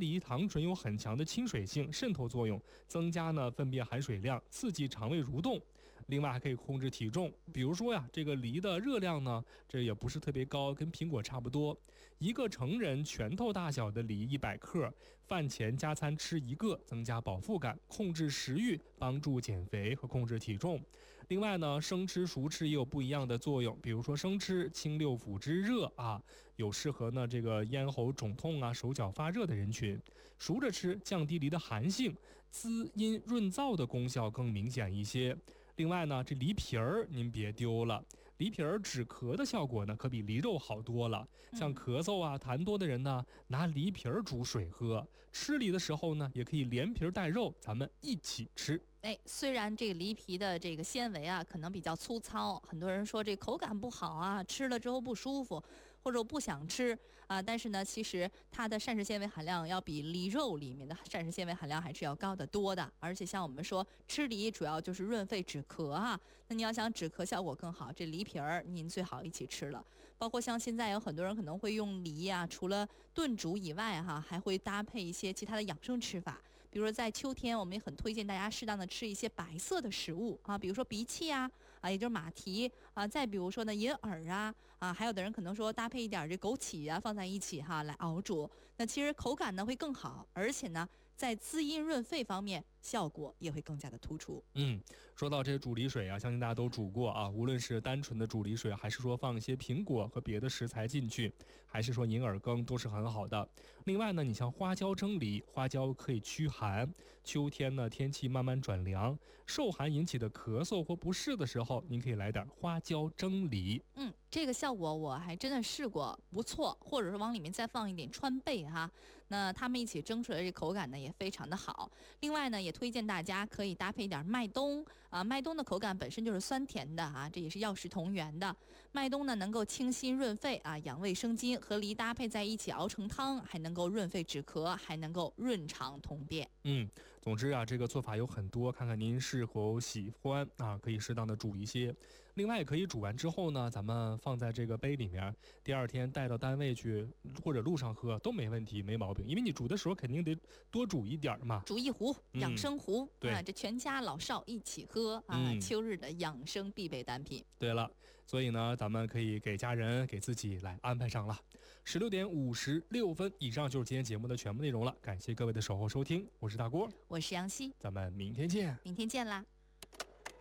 梨糖醇有很强的亲水性、渗透作用，增加呢粪便含水量，刺激肠胃蠕动。另外还可以控制体重，比如说呀，这个梨的热量呢，这也不是特别高，跟苹果差不多。一个成人拳头大小的梨100克，饭前加餐吃1个，增加饱腹感，控制食欲，帮助减肥和控制体重。另外呢，生吃熟吃也有不一样的作用，比如说生吃清六腑之热啊，有适合呢这个咽喉肿痛啊、手脚发热的人群。熟着吃降低梨的寒性，滋阴润燥的功效更明显一些。另外呢，这梨皮儿您别丢了，梨皮儿止咳的效果呢，可比梨肉好多了。像咳嗽啊、痰多的人呢，拿梨皮儿煮水喝。吃梨的时候呢，也可以连皮儿带肉，咱们一起吃。 虽然这个梨皮的这个纤维啊，可能比较粗糙，很多人说这口感不好啊，吃了之后不舒服，或者不想吃啊，但是呢，其实它的膳食纤维含量要比梨肉里面的膳食纤维含量还是要高得多的。而且像我们说吃梨主要就是润肺止咳啊，那你要想止咳效果更好，这梨皮儿您最好一起吃了。包括像现在有很多人可能会用梨啊，除了炖煮以外还会搭配一些其他的养生吃法，比如说在秋天，我们也很推荐大家适当的吃一些白色的食物啊，比如说荸荠也就是马蹄啊，再比如说呢银耳还有的人可能说搭配一点这枸杞放在一起来熬煮，那其实口感呢会更好，而且呢在滋阴润肺方面效果也会更加的突出。 说到这煮梨水啊，相信大家都煮过啊，无论是单纯的煮梨水，还是说放一些苹果和别的食材进去，还是说银耳羹，都是很好的。另外呢，你像花椒蒸梨，花椒可以驱寒，秋天呢天气慢慢转凉，受寒引起的咳嗽或不适的时候，您可以来点花椒蒸梨。 这个效果我还真的试过，不错，或者是往里面再放一点川贝那它们一起蒸出来的这口感呢也非常的好。另外呢，也推荐大家可以搭配一点麦冬麦冬的口感本身就是酸甜的这也是药食同源的。麦冬呢能够清心润肺养胃生津，和梨搭配在一起熬成汤，还能够润肺止咳，还能够润肠通便。 总之这个做法有很多，看看您是否喜欢可以适当的煮一些。另外也可以煮完之后呢，咱们放在这个杯里面，第二天带到单位去或者路上喝都没问题，没毛病。因为你煮的时候肯定得多煮一点嘛， 煮一壶养生壶， 对这全家老少一起喝秋日的养生必备单品。 对了，所以呢，咱们可以给家人给自己来安排上了。16点56分，以上就是今天节目的全部内容了，感谢各位的守候收听，我是大郭， 我是杨希， 咱们明天见。 明天见啦。